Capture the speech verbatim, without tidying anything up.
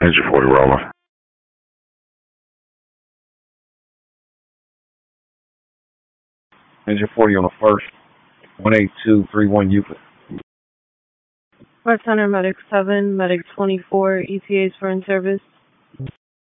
Engine forty rolling. Engine forty on the first. one eight two three one Euclid. Bartender Medic seven, Medic twenty-four, E T As for in service.